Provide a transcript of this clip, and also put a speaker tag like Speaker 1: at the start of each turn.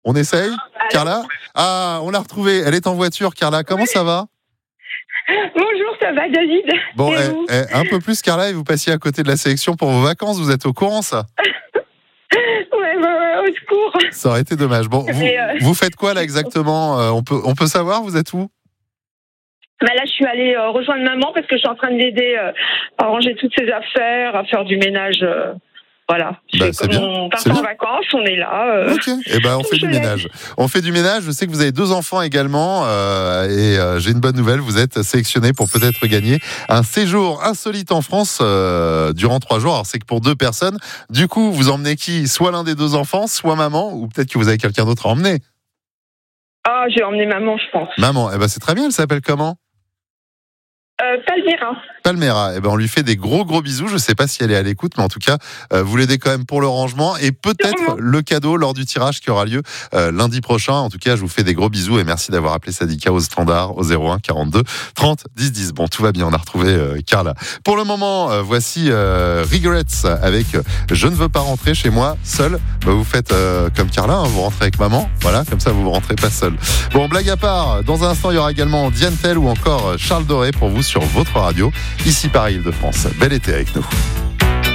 Speaker 1: On essaye, Carla? Ah, on l'a retrouvée. Elle est en voiture, Carla. Comment ça va?
Speaker 2: Bonjour, ça va David?
Speaker 1: Bon,
Speaker 2: Et vous?
Speaker 1: un peu plus, Carla, et vous passiez à côté de la sélection pour vos vacances. Vous êtes au courant, ça?
Speaker 2: Ouais, au secours.
Speaker 1: Ça aurait été dommage. Bon, vous faites quoi là exactement? On peut savoir, vous êtes où?
Speaker 2: Bah là, je suis allée rejoindre maman parce que je suis en train de l'aider à ranger toutes ses affaires, à faire du ménage. Voilà.
Speaker 1: C'est bien.
Speaker 2: On part
Speaker 1: C'est
Speaker 2: en
Speaker 1: bien.
Speaker 2: vacances, on est là.
Speaker 1: Ok. Et ben on fait du ménage. On fait du ménage. Je sais que vous avez 2 enfants également, et j'ai une bonne nouvelle. Vous êtes sélectionné pour peut-être gagner un séjour insolite en France durant 3 jours. Alors c'est que pour 2 personnes. Du coup, vous emmenez qui? Soit l'un des 2 enfants, soit maman, ou peut-être que vous avez quelqu'un d'autre à emmener.
Speaker 2: Ah, j'ai emmené maman, je pense.
Speaker 1: Maman. Eh ben c'est très bien. Elle s'appelle comment?
Speaker 2: Palmyra.
Speaker 1: Palmyra, on lui fait des gros bisous. Je ne sais pas si elle est à l'écoute, mais en tout cas, vous l'aidez quand même pour le rangement et peut-être le cadeau lors du tirage qui aura lieu lundi prochain. En tout cas, je vous fais des gros bisous et merci d'avoir appelé Sadika au standard au 01 42 30 10 10. Bon, tout va bien, on a retrouvé Carla. Pour le moment, voici Regrets avec Je ne veux pas rentrer chez moi seul. Bah, vous faites comme Carla, hein, vous rentrez avec maman. Voilà, comme ça vous ne rentrez pas seul. Bon, blague à part, dans un instant, il y aura également Diane Tell ou encore Charles Doré pour vous sur votre radio, ici par Île-de-France. Bel été avec nous.